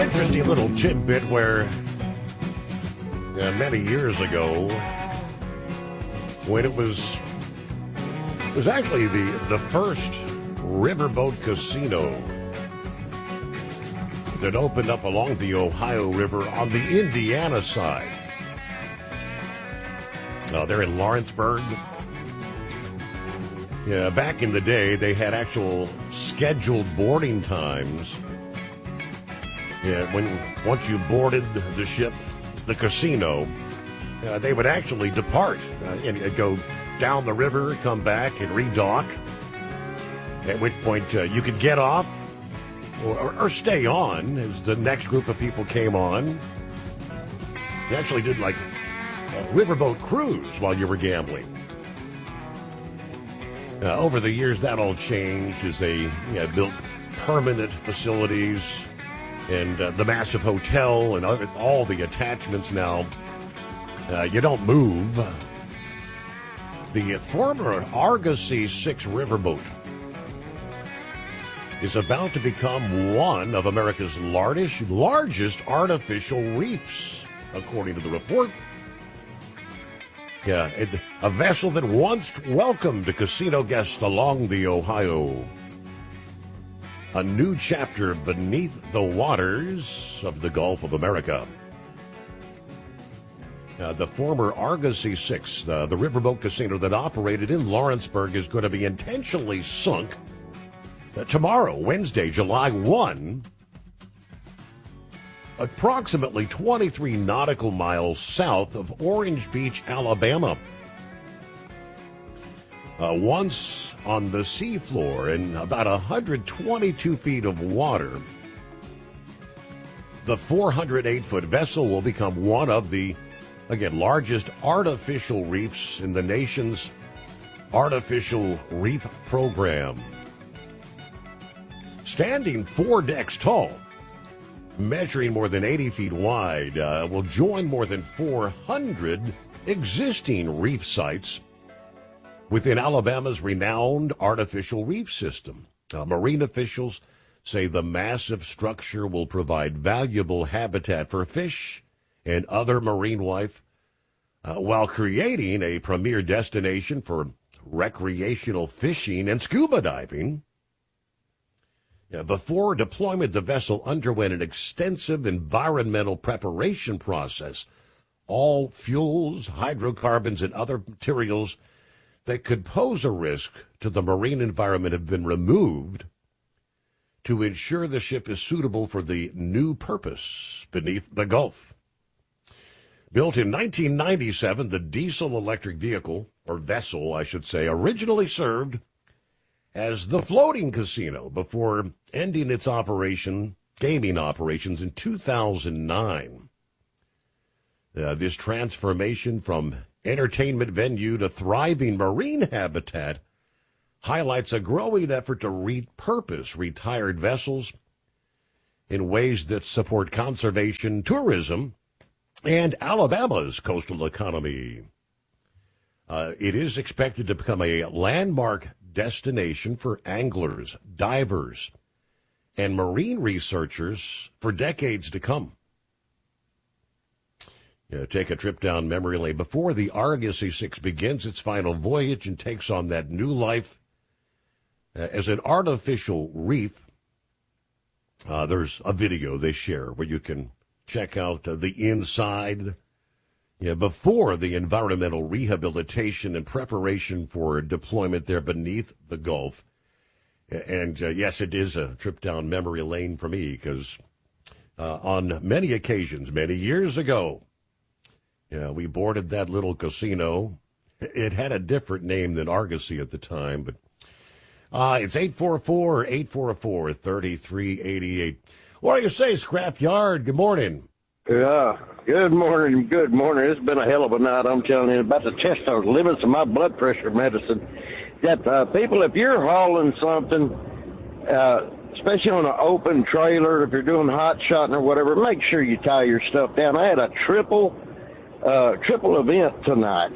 Interesting little tidbit where many years ago, when it was actually the first riverboat casino that opened up along the Ohio River on the Indiana side. They're in Lawrenceburg. Yeah, back in the day, they had actual scheduled boarding times. Yeah, once you boarded the ship, the casino, they would actually depart and go down the river, come back, and redock. At which point you could get off or stay on as the next group of people came on. You actually did like a riverboat cruise while you were gambling. Over the years, that all changed as they built permanent facilities and the massive hotel and all the attachments now. You don't move. The former Argosy 6 riverboat is about to become one of America's largest artificial reefs, according to the report. Yeah, a vessel that once welcomed casino guests along the Ohio. A new chapter beneath the waters of the Gulf of America. The former Argosy 6, the riverboat casino that operated in Lawrenceburg, is going to be intentionally sunk tomorrow, Wednesday, July 1, approximately 23 nautical miles south of Orange Beach, Alabama. Once on the seafloor in about 122 feet of water, the 408-foot vessel will become one of the, again, largest artificial reefs in the nation's artificial reef program. Standing 4 decks tall, measuring more than 80 feet wide, will join more than 400 existing reef sites within Alabama's renowned artificial reef system. Marine officials say the massive structure will provide valuable habitat for fish and other marine life, while creating a premier destination for recreational fishing and scuba diving. Before deployment, the vessel underwent an extensive environmental preparation process. All fuels, hydrocarbons, and other materials that could pose a risk to the marine environment have been removed to ensure the ship is suitable for the new purpose beneath the Gulf. Built in 1997, the diesel-electric vehicle, or vessel, I should say, originally served as the floating casino before ending its gaming operations in 2009. This transformation from entertainment venue to thriving marine habitat highlights a growing effort to repurpose retired vessels in ways that support conservation, tourism, and Alabama's coastal economy. It is expected to become a landmark destination for anglers, divers, and marine researchers for decades to come. Take a trip down memory lane before the Argosy 6 begins its final voyage and takes on that new life as an artificial reef. There's a video they share where you can check out the inside before the environmental rehabilitation and preparation for deployment there beneath the Gulf. And yes, it is a trip down memory lane for me because on many occasions, many years ago, we boarded that little casino. It had a different name than Argosy at the time, but it's 844-844-3388. What do you say, Scrapyard? Good morning. Yeah, good morning. Good morning. It's been a hell of a night, I'm telling you. About to test those limits of my blood pressure medicine. That people, if you're hauling something, especially on an open trailer, if you're doing hot shotting or whatever, make sure you tie your stuff down. I had a triple event tonight,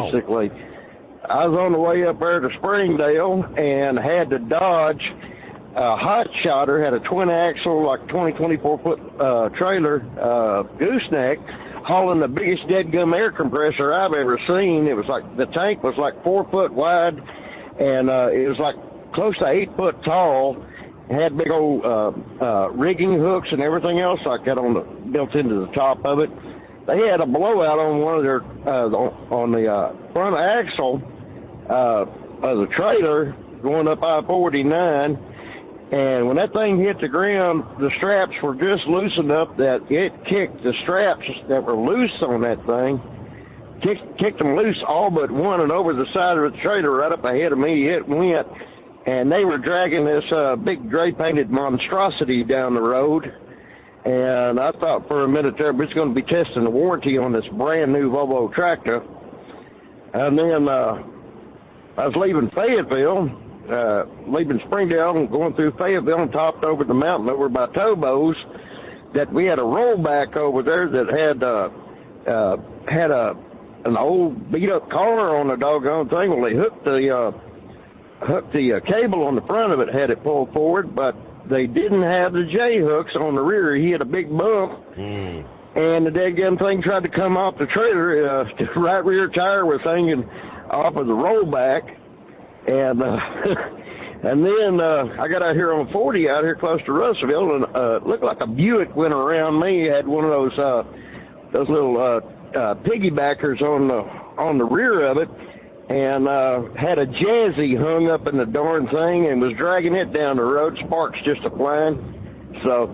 basically. I was on the way up there to Springdale and had to dodge hot shotter, had a twin axle, like 24 foot trailer, gooseneck, hauling the biggest dead-gum air compressor I've ever seen. It was like, the tank was like 4 foot wide, and it was like close to 8 foot tall. It had big old rigging hooks and everything else like that built into the top of it. They had a blowout on one of their on the front axle of the trailer going up I-49. And when that thing hit the ground, the straps were just loose enough that it kicked the straps that were loose on that thing, kicked them loose all but one and over the side of the trailer right up ahead of me. It went, and they were dragging this big gray-painted monstrosity down the road. And I thought for a minute there, we're going to be testing the warranty on this brand-new Volvo tractor. And then I was leaving Fayetteville, leaving Springdale and going through Fayetteville and topped over the mountain over by Tobos, that we had a rollback over there that had an old beat-up car on the doggone thing. Well, they hooked the cable on the front of it, had it pulled forward, but they didn't have the J-hooks on the rear. He had a big bump, and the dead-gum thing tried to come off the trailer. The right rear tire was hanging off of the rollback, and and then I got out here on 40 out here close to Russellville, and it looked like a Buick went around me. It had one of those little piggybackers on the rear of it, and had a Jazzy hung up in the darn thing and was dragging it down the road, sparks just a flying. So,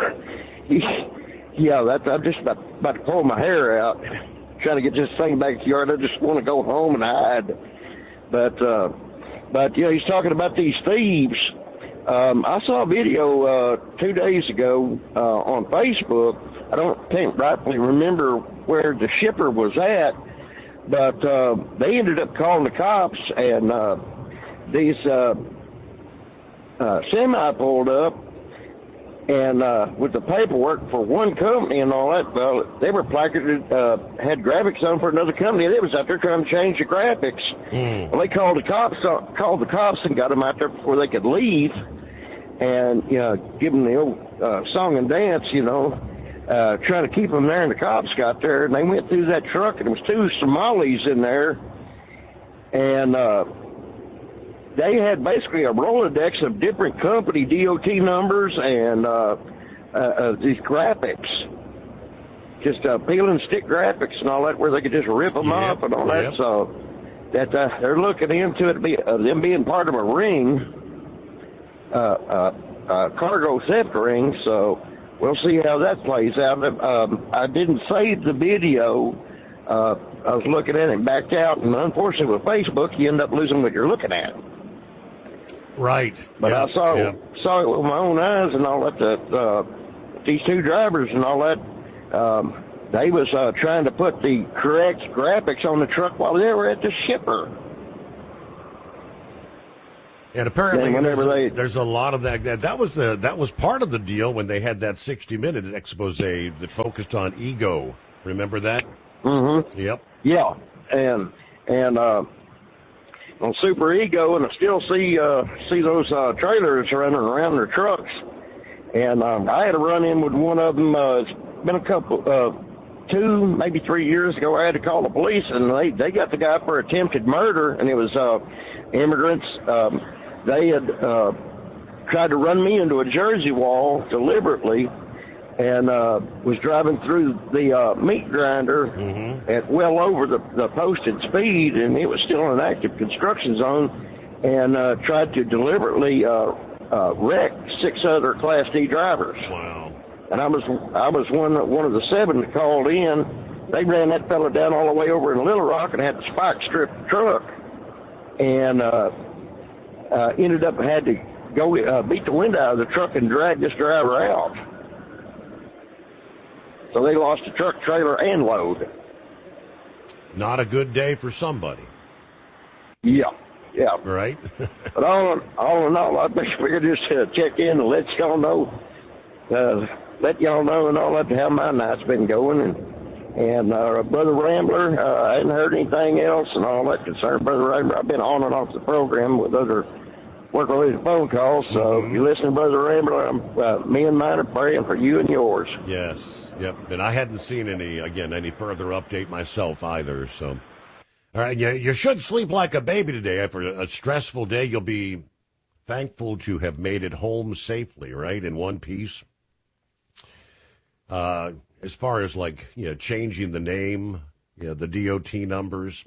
yeah, I'm just about to pull my hair out, trying to get this thing back to the yard. I just want to go home and hide. But you know, he's talking about these thieves. I saw a video 2 days ago on Facebook. I can't rightfully remember where the shipper was at, but they ended up calling the cops, and these semi pulled up, and with the paperwork for one company and all that, well, they were placarded, had graphics on for another company. They was out there trying to change the graphics. Well, they called the cops and got them out there before they could leave, and give them the old song and dance, trying to keep them there, and the cops got there, and they went through that truck, and there was 2 Somalis in there, and they had basically a Rolodex of different company DOT numbers and these graphics, just peel and stick graphics and all that, where they could just rip them off and all that. So that they're looking into it, them being part of a ring, cargo theft ring. So we'll see how that plays out. I didn't save the video. I was looking at it and backed out, and unfortunately with Facebook, you end up losing what you're looking at. Right. But I saw it with my own eyes and all that. These 2 drivers and all that, they was trying to put the correct graphics on the truck while they were at the shipper. And apparently, there's a lot of that. That was part of the deal when they had that 60-minute expose that focused on ego. Remember that? Mm-hmm. Yep. Yeah, and on Super Ego, and I still see those trailers running around their trucks. And I had a run-in with one of them. It's been a couple, 2, maybe 3 years ago. I had to call the police, and they got the guy for attempted murder, and it was immigrants. They had tried to run me into a Jersey wall deliberately, and was driving through the meat grinder at well over the posted speed, and it was still in an active construction zone, and tried to deliberately wreck 6 other Class D drivers. Wow! And I was one of the 7 that called in. They ran that fella down all the way over in Little Rock and had to spike strip the truck, and ended up had to go beat the window out of the truck and drag this driver out. So they lost the truck, trailer, and load. Not a good day for somebody. Yeah. Right? But all in all, I think we could just check in and let y'all know and all that, how my night's been going. And Brother Rambler, I hadn't heard anything else and all that concerned. Brother Rambler, I've been on and off the program with other work on these phone calls. So you listen, Brother Rambler. Me and mine are praying for you and yours. Yes, yep. And I hadn't seen any further update myself either. So, all right, you should sleep like a baby today. After a stressful day, you'll be thankful to have made it home safely, right, in one piece. As far as changing the name, the DOT numbers.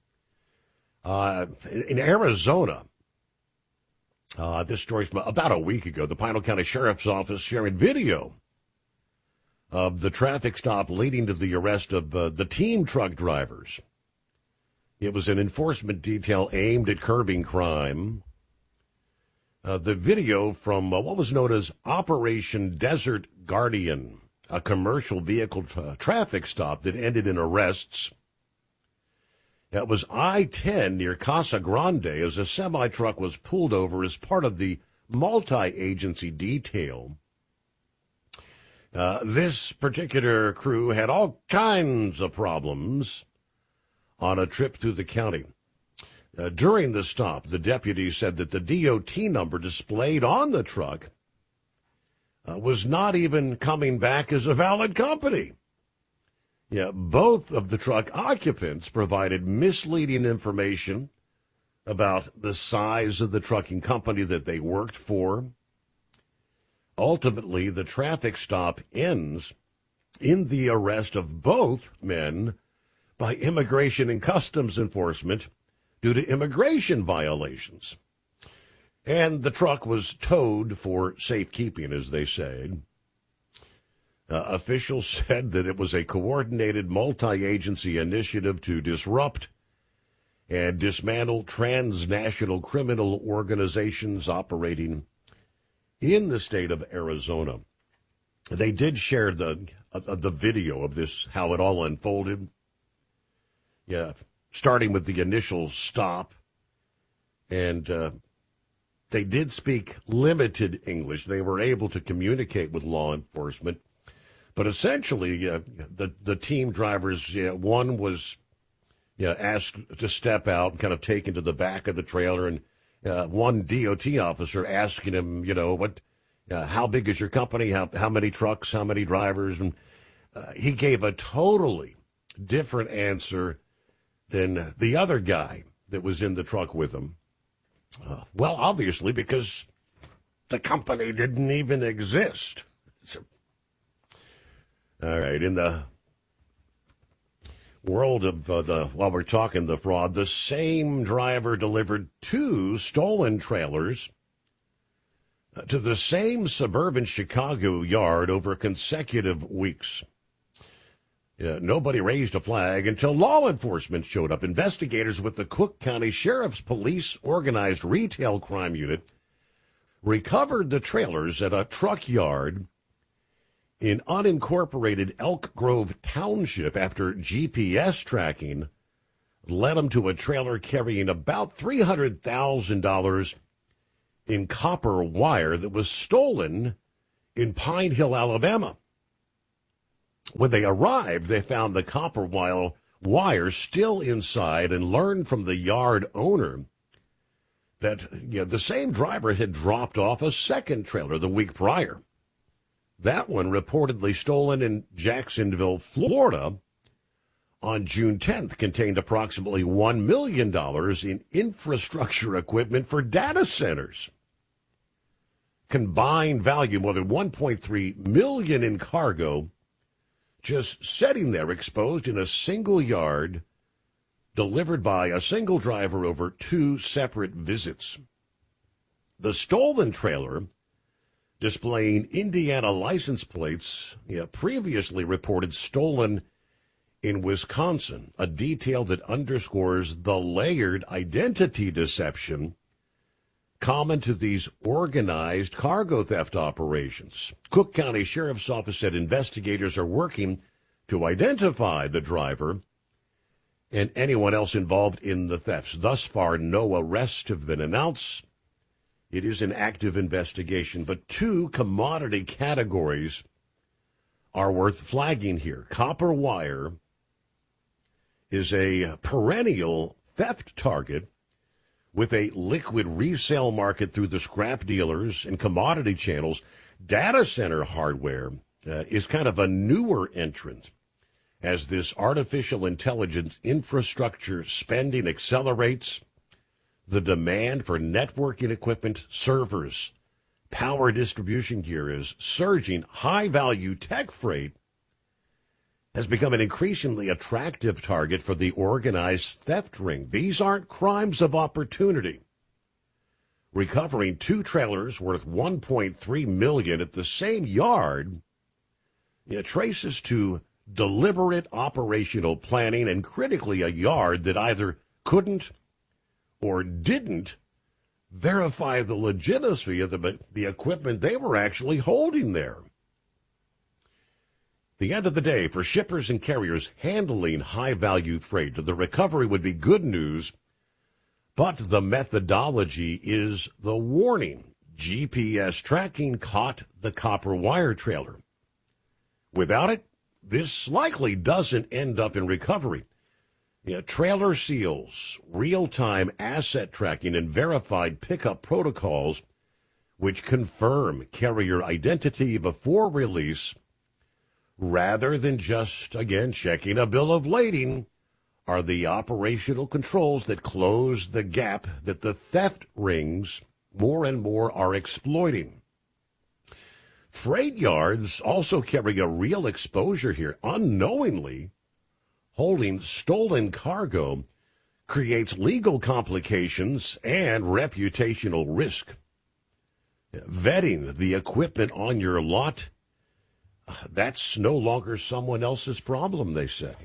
In Arizona, this story's from about a week ago, the Pinal County Sheriff's Office sharing video of the traffic stop leading to the arrest of the team truck drivers. It was an enforcement detail aimed at curbing crime. The video from what was known as Operation Desert Guardian, a commercial vehicle traffic stop that ended in arrests. It was I-10 near Casa Grande as a semi-truck was pulled over as part of the multi-agency detail. This particular crew had all kinds of problems on a trip through the county. During the stop, the deputy said that the DOT number displayed on the truck was not even coming back as a valid company. Yeah, both of the truck occupants provided misleading information about the size of the trucking company that they worked for. Ultimately, the traffic stop ends in the arrest of both men by Immigration and Customs Enforcement due to immigration violations. And the truck was towed for safekeeping, as they said. Officials said that it was a coordinated multi-agency initiative to disrupt and dismantle transnational criminal organizations operating in the state of Arizona. They did share the video of this, how it all unfolded. Yeah, starting with the initial stop. And they did speak limited English. They were able to communicate with law enforcement. But essentially, the team drivers, one was asked to step out and kind of taken to the back of the trailer, and one DOT officer asking him, how big is your company? How many trucks? How many drivers? And he gave a totally different answer than the other guy that was in the truck with him. Well, obviously, because the company didn't even exist. All right, in the world of while we're talking the fraud, the same driver delivered 2 stolen trailers to the same suburban Chicago yard over consecutive weeks. Nobody raised a flag until law enforcement showed up. Investigators with the Cook County Sheriff's Police Organized Retail Crime Unit recovered the trailers at a truck yard in unincorporated Elk Grove Township after GPS tracking led them to a trailer carrying about $300,000 in copper wire that was stolen in Pine Hill, Alabama. When they arrived, they found the copper wire still inside and learned from the yard owner that the same driver had dropped off a second trailer the week prior. That one reportedly stolen in Jacksonville, Florida on June 10th contained approximately $1 million in infrastructure equipment for data centers. Combined value more than $1.3 million in cargo just sitting there exposed in a single yard, delivered by a single driver over 2 separate visits. The stolen trailer, displaying Indiana license plates, previously reported stolen in Wisconsin, a detail that underscores the layered identity deception common to these organized cargo theft operations. Cook County Sheriff's Office said investigators are working to identify the driver and anyone else involved in the thefts. Thus far, no arrests have been announced. It is an active investigation, but 2 commodity categories are worth flagging here. Copper wire is a perennial theft target, With a liquid resale market through the scrap dealers and commodity channels, data center hardware is kind of a newer entrant. As this artificial intelligence infrastructure spending accelerates, the demand for networking equipment, servers, power distribution gear is surging. High-value tech freight has become an increasingly attractive target for the organized theft ring. These aren't crimes of opportunity. Recovering 2 trailers worth $1.3 million at the same yard, it traces to deliberate operational planning and, critically, a yard that either couldn't or didn't verify the legitimacy of the equipment they were actually holding there. At the end of the day, for shippers and carriers handling high-value freight, the recovery would be good news, but the methodology is the warning. GPS tracking caught the copper wire trailer. Without it, this likely doesn't end up in recovery. Trailer seals, real-time asset tracking, and verified pickup protocols, which confirm carrier identity before release, rather than just, again, checking a bill of lading, are the operational controls that close the gap that the theft rings more and more are exploiting. Freight yards also carry a real exposure here. Unknowingly, holding stolen cargo creates legal complications and reputational risk. Vetting the equipment on your lot, that's no longer someone else's problem, they say.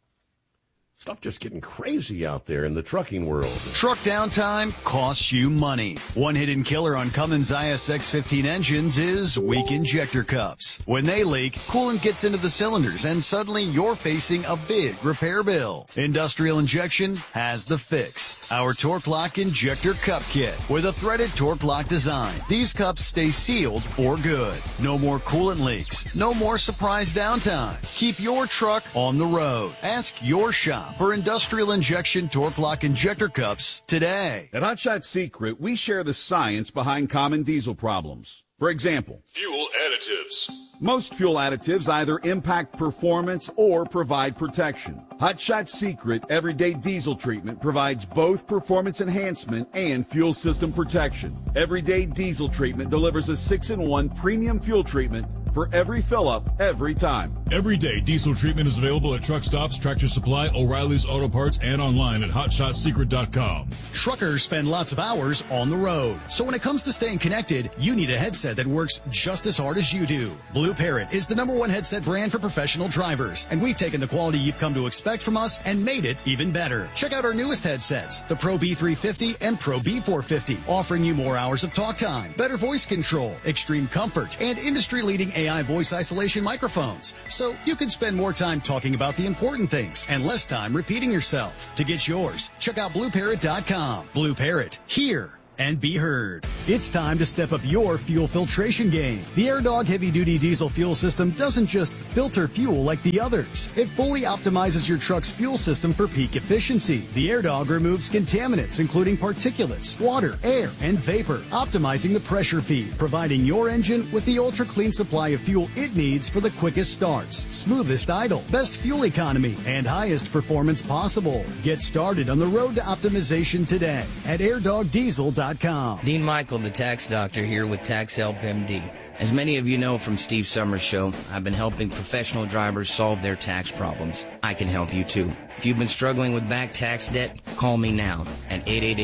Stuff just getting crazy out there in the trucking world. Truck downtime costs you money. One hidden killer on Cummins ISX-15 engines is weak injector cups. When they leak, coolant gets into the cylinders and suddenly you're facing a big repair bill. Industrial Injection has the fix. Our Torque Lock Injector Cup Kit with a threaded Torque Lock design. These cups stay sealed or good. No more coolant leaks. No more surprise downtime. Keep your truck on the road. Ask your shop for Industrial Injection Torque Lock Injector Cups today. At Hot Shot Secret, we share the science behind common diesel problems. For example, fuel additives. Most fuel additives either impact performance or provide protection. Hot Shot Secret Everyday Diesel Treatment provides both performance enhancement and fuel system protection. Everyday Diesel Treatment delivers a 6-in-1 premium fuel treatment for every fill-up, every time. Everyday Diesel Treatment is available at truck stops, Tractor Supply, O'Reilly's Auto Parts, and online at HotShotSecret.com. Truckers spend lots of hours on the road. So when it comes to staying connected, you need a headset that works just as hard as you do. Blue Parrot is the #1 headset brand for professional drivers, and we've taken the quality you've come to expect from us and made it even better. Check out our newest headsets, the Pro B350 and Pro B450, offering you more hours of talk time, better voice control, extreme comfort, and industry-leading AI voice isolation microphones. So you can spend more time talking about the important things and less time repeating yourself. To get yours, check out BlueParrot.com. Blue Parrot, hear and be heard. It's time to step up your fuel filtration game. The AirDog heavy-duty diesel fuel system doesn't just filter fuel like the others. It fully optimizes your truck's fuel system for peak efficiency. The AirDog removes contaminants, including particulates, water, air, and vapor, optimizing the pressure feed, providing your engine with the ultra-clean supply of fuel it needs for the quickest starts, smoothest idle, best fuel economy, and highest performance possible. Get started on the road to optimization today at airdogdiesel.com. Dean Michael, the tax doctor, here with Tax Help MD. As many of you know from Steve Summers' show, I've been helping professional drivers solve their tax problems. I can help you too. If you've been struggling with back tax debt, call me now at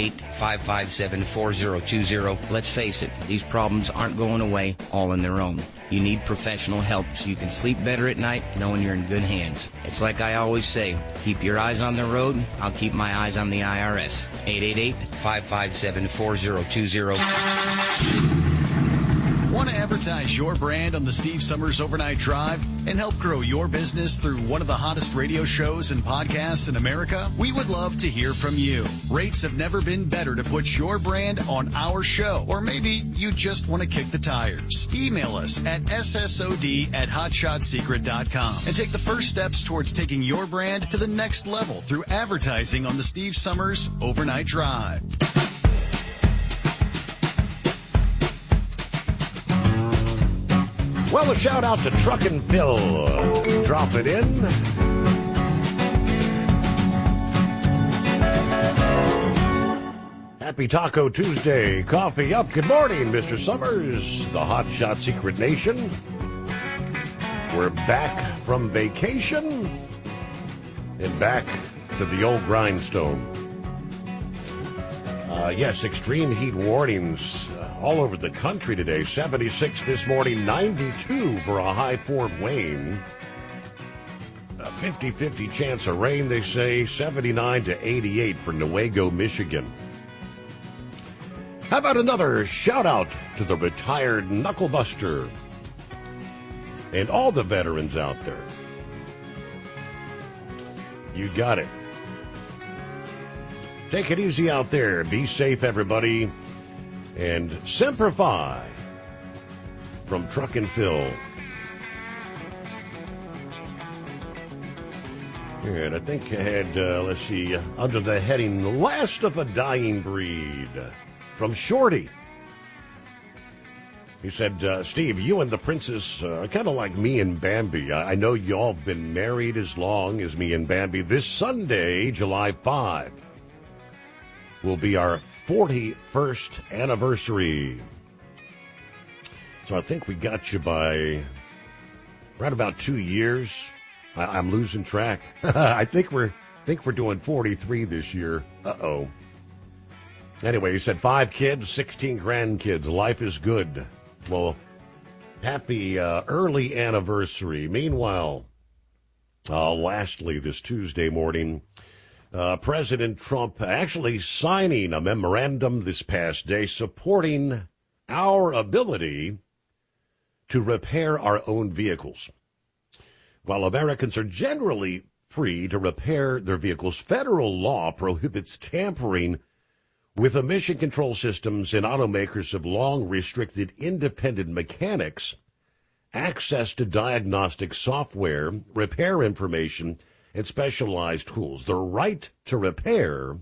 888-557-4020. Let's face it, these problems aren't going away all on their own. You need professional help so you can sleep better at night knowing you're in good hands. It's like I always say, keep your eyes on the road, I'll keep my eyes on the IRS. 888-557-4020. Want to advertise your brand on the Steve Summers Overnight Drive and help grow your business through one of the hottest radio shows and podcasts in America? We would love to hear from you. Rates have never been better to put your brand on our show, or maybe you just want to kick the tires. Email us at ssod@hotshotsecret.com and take the first steps towards taking your brand to the next level through advertising on the Steve Summers Overnight Drive. Well, a shout out to Truckin' Phil. Drop it in. Happy Taco Tuesday. Coffee up. Good morning, Mr. Summers. The Hot Shot Secret Nation. We're back from vacation and back to the old grindstone. Yes, extreme heat warnings all over the country today. 76 this morning, 92 for a high Fort Wayne. 50-50 chance of rain, they say. 79 to 88 for Newaygo, Michigan. How about another shout-out to the retired knucklebuster and all the veterans out there? You got it. Take it easy out there. Be safe, everybody. And Semper Fi from Truckin' Phil. And I think I had, let's see, under the heading, The Last of a Dying Breed, from Shorty. He said, Steve, you and the princess are kind of like me and Bambi. I know y'all have been married as long as me and Bambi. This Sunday, July 5, will be our 41st anniversary. So I think we got you by right about 2 years. I'm losing track. I think we're doing 43 this year. Uh-oh. Anyway, he said 5 kids, 16 grandkids. Life is good. Well, happy early anniversary. Meanwhile, lastly, this Tuesday morning, President Trump actually signing a memorandum this past day supporting our ability to repair our own vehicles. While Americans are generally free to repair their vehicles, federal law prohibits tampering with emission control systems, and automakers have long restricted independent mechanics access to diagnostic software, repair information, and specialized tools. The right to repair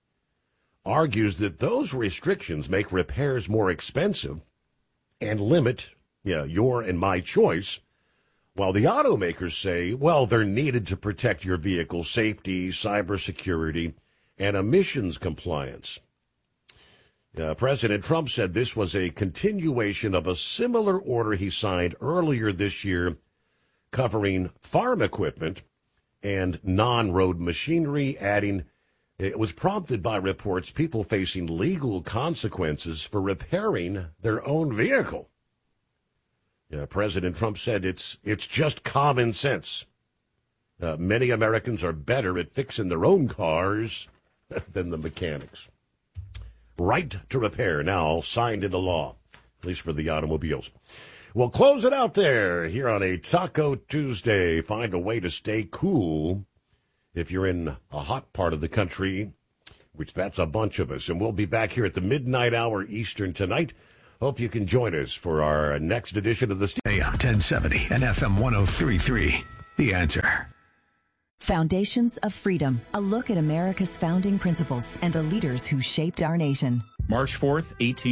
argues that those restrictions make repairs more expensive and limit your and my choice, while the automakers say, well, they're needed to protect your vehicle's safety, cybersecurity, and emissions compliance. President Trump said this was a continuation of a similar order he signed earlier this year covering farm equipment and non-road machinery, adding it was prompted by reports people facing legal consequences for repairing their own vehicle. President Trump said it's just common sense. Many Americans are better at fixing their own cars than the mechanics. Right to repair now signed into law, at least for the automobiles. We'll close it out there here on a Taco Tuesday. Find a way to stay cool if you're in a hot part of the country, which that's a bunch of us. And we'll be back here at the midnight hour Eastern tonight. Hope you can join us for our next edition of the AM 1070 and FM 103.3. The Answer. Foundations of Freedom, a look at America's founding principles and the leaders who shaped our nation. March 4th,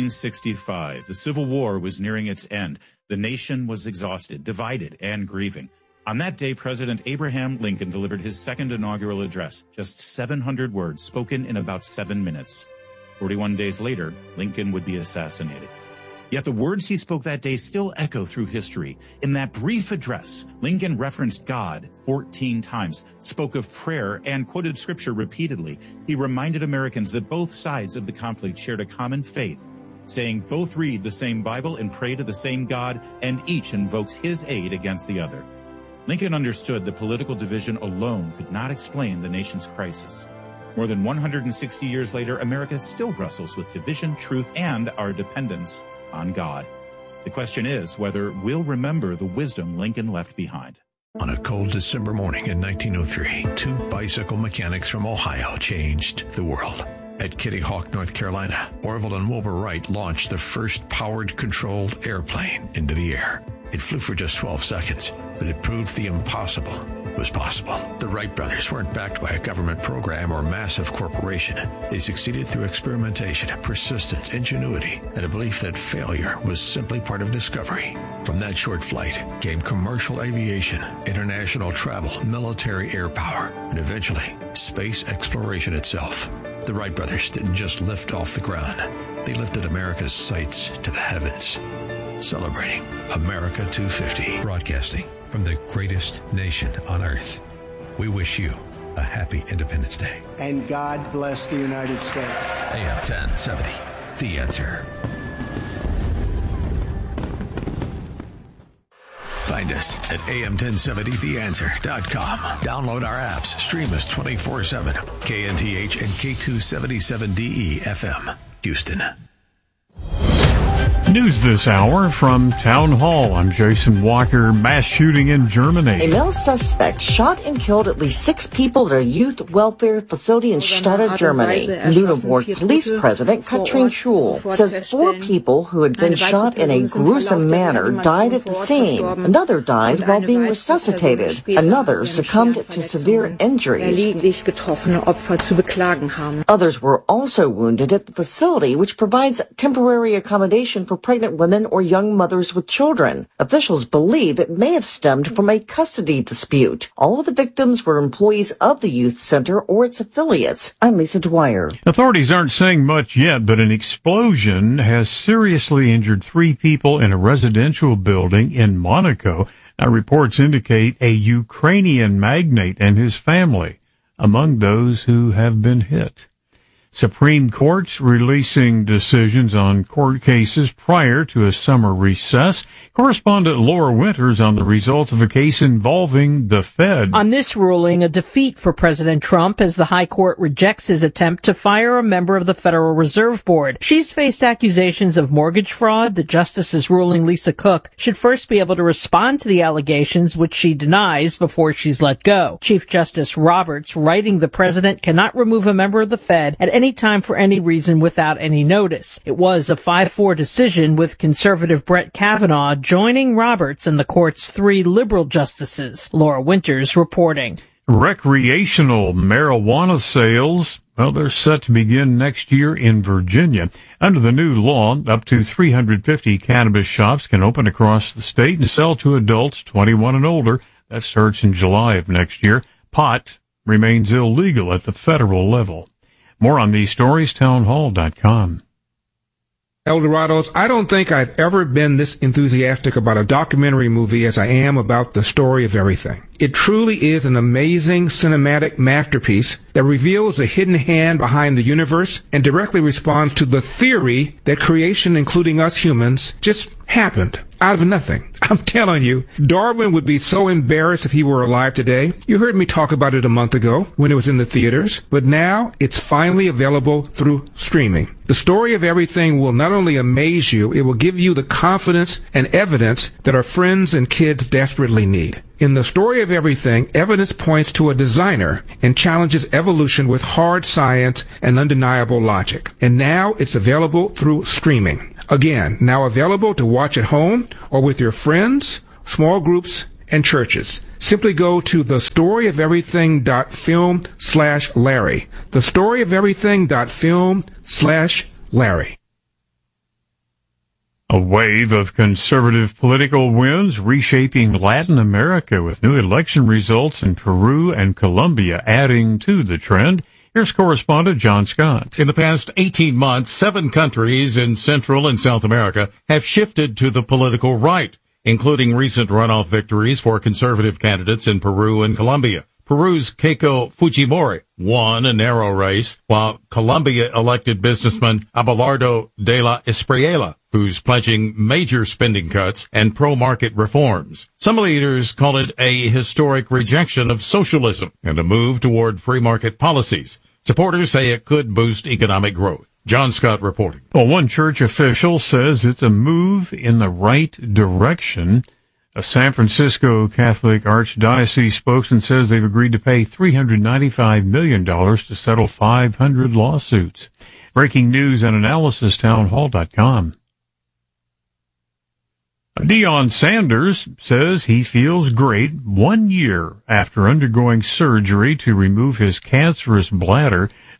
1865. The Civil War was nearing its end. The nation was exhausted, divided, and grieving. On that day, President Abraham Lincoln delivered his second inaugural address, just 700 words spoken in about 7 minutes. 41 days later, Lincoln would be assassinated. Yet the words he spoke that day still echo through history. In that brief address, Lincoln referenced God 14 times, spoke of prayer, and quoted scripture repeatedly. He reminded Americans that both sides of the conflict shared a common faith, saying both read the same Bible and pray to the same God, and each invokes his aid against the other. Lincoln understood that political division alone could not explain the nation's crisis. More than 160 years later, America still wrestles with division, truth, and our dependence on God. The question is whether we'll remember the wisdom Lincoln left behind. On a cold December morning in 1903, 2 bicycle mechanics from Ohio changed the world. At Kitty Hawk, North Carolina, Orville and Wilbur Wright launched the first powered controlled airplane into the air. It flew for just 12 seconds, but it proved the impossible was possible. The Wright brothers weren't backed by a government program or massive corporation. They succeeded through experimentation, persistence, ingenuity, and a belief that failure was simply part of discovery. From that short flight came commercial aviation, international travel, military air power, and eventually space exploration itself. The Wright brothers didn't just lift off the ground. They lifted America's sights to the heavens. Celebrating America 250. Broadcasting from the greatest nation on earth. We wish you a happy Independence Day. And God bless the United States. AM 1070, The Answer. Find us at am1070theanswer.com. Download our apps. Stream us 24/7. KNTH and K277DE FM, Houston. News this hour from Town Hall. I'm Jason Walker. Mass shooting in Germany. A male suspect shot and killed at least 6 people at a youth welfare facility in Stade, Germany. Lüneburg Police President Katrin Schul says 4 people who had been shot in a gruesome manner died at the scene. Another died while being resuscitated. Another succumbed to severe injuries. Others were also wounded at the facility, which provides temporary accommodation for pregnant women or young mothers with children. Officials believe it may have stemmed from a custody dispute. All of the victims were employees of the youth center or its affiliates. I'm Lisa Dwyer. Authorities aren't saying much yet, but an explosion has seriously injured 3 people in a residential building in Monaco. Now, reports indicate a Ukrainian magnate and his family among those who have been hit. Supreme Court's releasing decisions on court cases prior to a summer recess. Correspondent Laura Winters on the results of a case involving the Fed. On this ruling, a defeat for President Trump as the High Court rejects his attempt to fire a member of the Federal Reserve Board. She's faced accusations of mortgage fraud. The justice's ruling, Lisa Cook, should first be able to respond to the allegations, which she denies, before she's let go. Chief Justice Roberts, writing the president cannot remove a member of the Fed at any time for any reason without any notice. It was a 5-4 decision, with conservative Brett Kavanaugh joining Roberts and the court's 3 liberal justices. Laura Winters reporting. Recreational marijuana sales, well, they're set to begin next year in Virginia. Under the new law, up to 350 cannabis shops can open across the state and sell to adults 21 and older. That starts in July of next year. Pot remains illegal at the federal level. More on these stories, townhall.com. Eldorados, I don't think I've ever been this enthusiastic about a documentary movie as I am about The Story of Everything. It truly is an amazing cinematic masterpiece that reveals the hidden hand behind the universe and directly responds to the theory that creation, including us humans, just happened out of nothing. I'm telling you, Darwin would be so embarrassed if he were alive today. You heard me talk about it a month ago when it was in the theaters, but now it's finally available through streaming. The Story of Everything will not only amaze you, it will give you the confidence and evidence that our friends and kids desperately need. In The Story of Everything, evidence points to a designer and challenges evolution with hard science and undeniable logic. And now it's available through streaming. Again, now available to watch at home or with your friends, small groups, and churches. Simply go to thestoryoferything.film/Larry. Thestoryoferything.film/Larry. A wave of conservative political wins reshaping Latin America, with new election results in Peru and Colombia adding to the trend. Here's correspondent John Scott. In the past 18 months, 7 countries in Central and South America have shifted to the political right, including recent runoff victories for conservative candidates in Peru and Colombia. Peru's Keiko Fujimori won a narrow race, while Colombia elected businessman Abelardo de la Espriella, who's pledging major spending cuts and pro-market reforms. Some leaders call it a historic rejection of socialism and a move toward free market policies. Supporters say it could boost economic growth. John Scott reporting. Well, one church official says it's a move in the right direction. A San Francisco Catholic Archdiocese spokesman says they've agreed to pay $395 million to settle 500 lawsuits. Breaking news and analysis, townhall.com. Deion Sanders says he feels great 1 year after undergoing surgery to remove his cancerous bladder.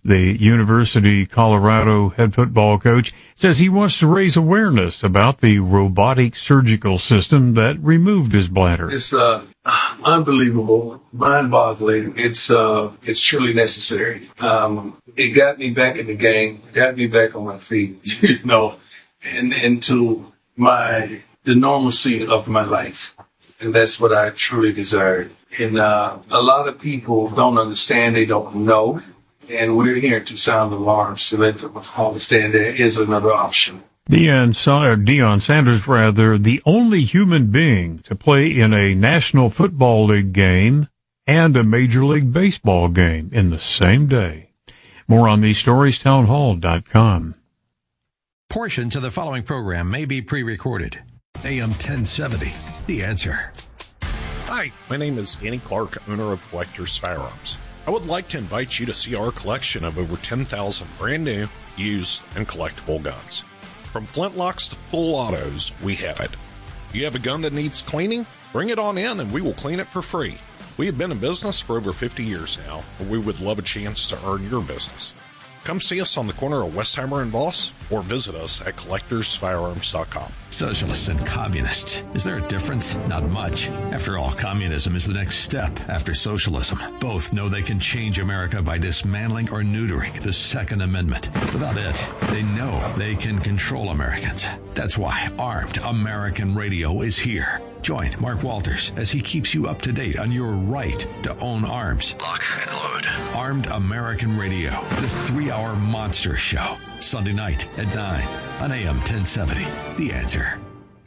The University of Colorado head football coach says he wants to raise awareness about the robotic surgical system that removed his bladder. It's unbelievable, mind-boggling. It's truly necessary. It got me back in the game, got me back on my feet, and into the normalcy of my life. And that's what I truly desired. And a lot of people don't understand, they don't know. And we're here to sound alarms so that they understand there is another option. Deion Sanders, the only human being to play in a National Football League game and a Major League Baseball game in the same day. More on these stories, townhall.com. Portions of the following program may be pre-recorded. AM 1070, The Answer. Hi, my name is Danny Clark, owner of Collector's Firearms. I would like to invite you to see our collection of over 10,000 brand new, used, and collectible guns. From flintlocks to full autos, we have it. If you have a gun that needs cleaning, bring it on in and we will clean it for free. We have been in business for over 50 years now, and we would love a chance to earn your business. Come see us on the corner of Westheimer and Voss, or visit us at collectorsfirearms.com. Socialists and communists. Is there a difference? Not much. After all, communism is the next step after socialism. Both know they can change America by dismantling or neutering the Second Amendment. Without it, they know they can control Americans. That's why Armed American Radio is here. Join Mark Walters as he keeps you up to date on your right to own arms. Lock and load. Armed American Radio, the 3-hour monster show. Sunday night at 9 on AM 1070. The Answer.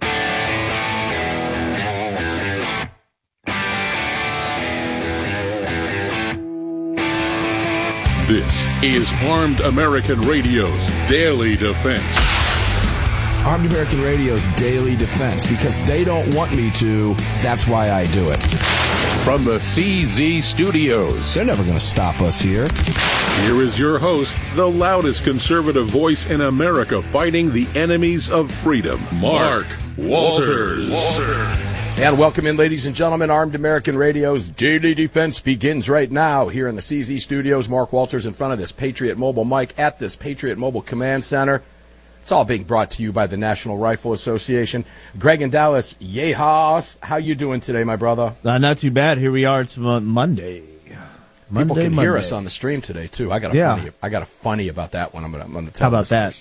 This is Armed American Radio's Daily Defense. Armed American Radio's Daily Defense. Because they don't want me to, that's why I do it. From the CZ Studios. They're never going to stop us here. Here is your host, the loudest conservative voice in America fighting the enemies of freedom, Mark Walters. And welcome in, ladies and gentlemen. Armed American Radio's Daily Defense begins right now here in the CZ Studios. Mark Walters in front of this Patriot Mobile mic at this Patriot Mobile Command Center. It's all being brought to you by the National Rifle Association. Greg in Dallas, yeehaws. How you doing today, my brother? Not too bad. Here we are. It's Monday. People can hear us on the stream today too. I got a funny about that one. I'm going to tell. How about that?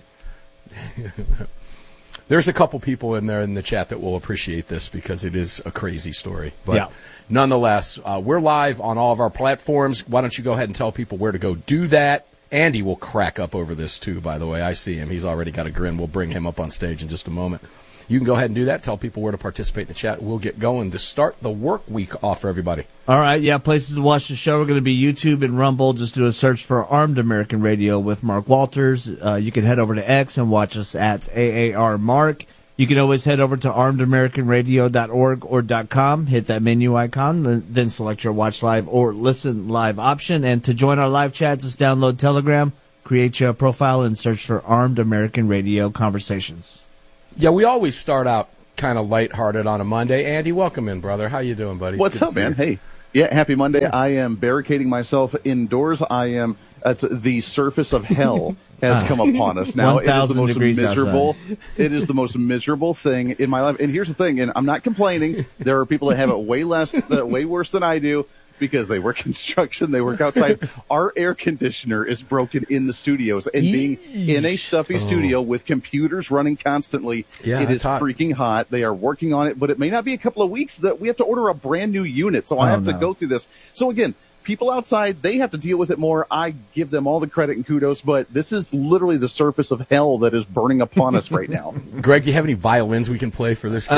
There's a couple people in there in the chat that will appreciate this because it is a crazy story. But nonetheless, we're live on all of our platforms. Why don't you go ahead and tell people where to go do that? Andy will crack up over this, too, by the way. I see him. He's already got a grin. We'll bring him up on stage in just a moment. You can go ahead and do that. Tell people where to participate in the chat. We'll get going to start the work week off for everybody. All right, places to watch the show are going to be YouTube and Rumble. Just do a search for Armed American Radio with Mark Walters. You can head over to X and watch us at AAR Mark. You can always head over to armedamericanradio.org or .com, hit that menu icon, then select your watch live or listen live option. And to join our live chats, just download Telegram, create your profile, and search for Armed American Radio Conversations. Yeah, we always start out kind of lighthearted on a Monday. Andy, welcome in, brother. How you doing, buddy? What's up, man? Hey. Yeah, happy Monday. Yeah. I am barricading myself indoors. It's the surface of hell has come upon us now. It is the most miserable. It is the most miserable thing in my life. And here's the thing, and I'm not complaining. There are people that have it way worse than I do because they work construction, they work outside. Our air conditioner is broken in the studios, and being in a stuffy studio with computers running constantly, it is freaking hot. They are working on it, but it may not be a couple of weeks that we have to order a brand new unit. So I have to go through this. So again, people outside, they have to deal with it more. I give them all the credit and kudos, but this is literally the surface of hell that is burning upon us right now. Greg, do you have any violins we can play for this kid?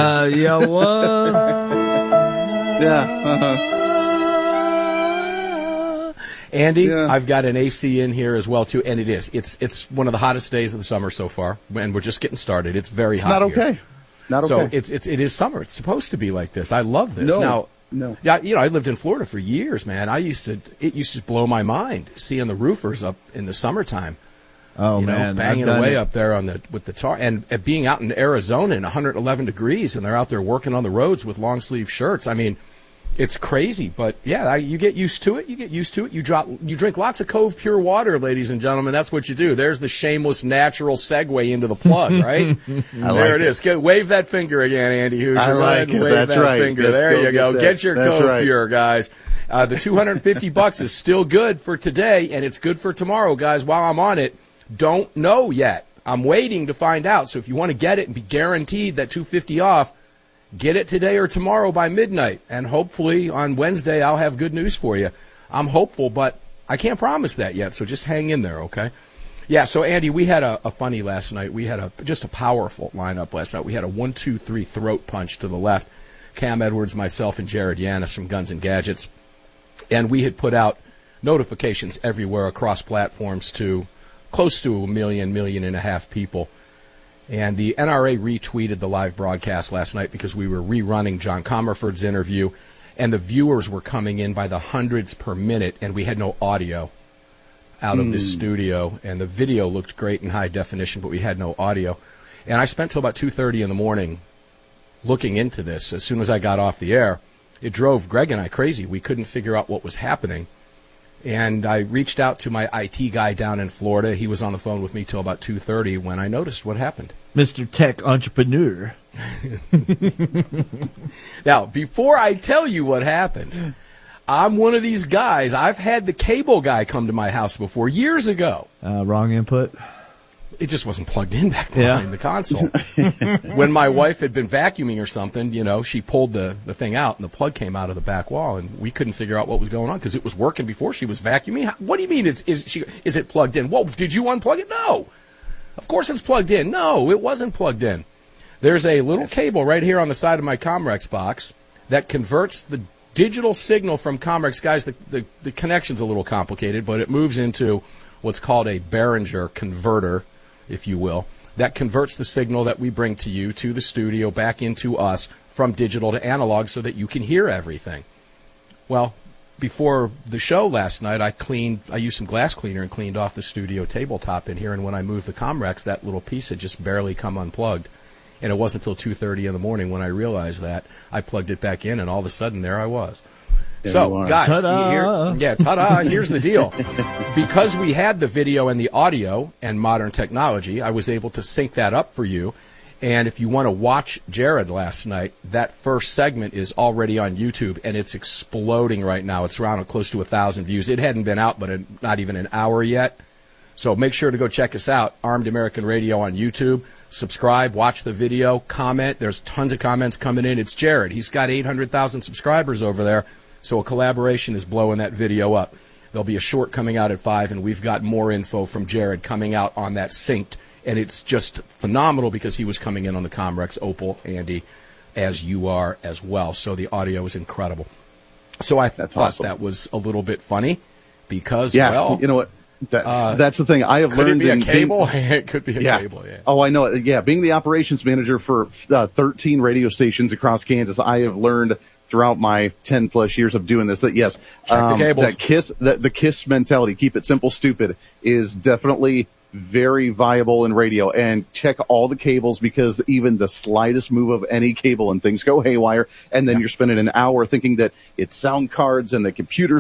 Andy, I've got an AC in here as well, too, and it's one of the hottest days of the summer so far, and we're just getting started. It's very hot. It's not okay. Not okay. So it is summer. It's supposed to be like this. I love this. No. Yeah, I lived in Florida for years, man. It used to blow my mind seeing the roofers up in the summertime. Oh, man. Banging away up there with the tar, and being out in Arizona in 111 degrees, and they're out there working on the roads with long sleeve shirts. I mean, It's crazy, but yeah, you get used to it. You drink lots of Cove Pure water, ladies and gentlemen. That's what you do. There's the shameless, natural segue into the plug, right? There it is. Wave that finger again, Andy Hoosier. I like it. Wave That's that right. finger. There you go. Get your Cove Pure, guys. The $250 is still good for today, and it's good for tomorrow, guys. While I'm on it, don't know yet. I'm waiting to find out. So if you want to get it and be guaranteed that $250 off, get it today or tomorrow by midnight, and hopefully on Wednesday I'll have good news for you. I'm hopeful, but I can't promise that yet, so just hang in there, okay? Yeah, so Andy, we had a funny last night. We had just a powerful lineup last night. We had a 1-2-3 throat punch to the left. Cam Edwards, myself, and Jared Yanis from Guns and Gadgets. And we had put out notifications everywhere across platforms to close to 1.5 million people. And the NRA retweeted the live broadcast last night because we were rerunning John Comerford's interview, and the viewers were coming in by the hundreds per minute, and we had no audio out of this studio. And the video looked great in high definition, but we had no audio. And I spent till about 2:30 in the morning looking into this. As soon as I got off the air, it drove Greg and I crazy. We couldn't figure out what was happening. And I reached out to my IT guy down in Florida. He was on the phone with me till about 2:30 when I noticed what happened. Mr. Tech Entrepreneur. Now, before I tell you what happened, I'm one of these guys. I've had the cable guy come to my house before, years ago. Wrong input? It just wasn't plugged in back behind the console. When my wife had been vacuuming or something, she pulled the thing out, and the plug came out of the back wall, and we couldn't figure out what was going on because it was working before she was vacuuming. What do you mean? Is it plugged in? Well, did you unplug it? No. Of course it's plugged in. No, it wasn't plugged in. There's a little cable right here on the side of my Comrex box that converts the digital signal from Comrex. Guys, the connection's a little complicated, but it moves into what's called a Behringer converter, if you will, that converts the signal that we bring to you, to the studio, back into us from digital to analog so that you can hear everything. Well, before the show last night, I used some glass cleaner and cleaned off the studio tabletop in here, and when I moved the Comrex, that little piece had just barely come unplugged. And it wasn't until 2:30 in the morning when I realized that. I plugged it back in, and all of a sudden, there I was. So, guys, ta-da! Here's the deal. Because we had the video and the audio and modern technology, I was able to sync that up for you. And if you want to watch Jared last night, that first segment is already on YouTube, and it's exploding right now. It's around close to 1,000 views. It hadn't been out but not even an hour yet. So make sure to go check us out, Armed American Radio on YouTube. Subscribe, watch the video, comment. There's tons of comments coming in. It's Jared. He's got 800,000 subscribers over there. So a collaboration is blowing that video up. There'll be a short coming out at 5, and we've got more info from Jared coming out on that synced. And it's just phenomenal because he was coming in on the Comrex Opal, Andy, as you are as well. So the audio is incredible. So I thought that was a little bit funny because, well... You know what? That's the thing. I have learned... Could it be a cable? It could be a cable, yeah. Oh, I know it. Yeah, being the operations manager for 13 radio stations across Kansas, I have learned throughout my 10-plus years of doing this that, yes, the KISS mentality, keep it simple, stupid, is definitely very viable in radio. And check all the cables, because even the slightest move of any cable and things go haywire, and then you're spending an hour thinking that it's sound cards and the computers